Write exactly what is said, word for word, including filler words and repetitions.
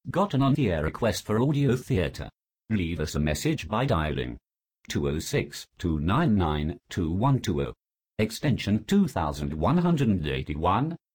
Got an on-the-air request for audio theatre? Leave us a message by dialing two oh six, two nine nine, two one two oh, extension two thousand one hundred eighty-one,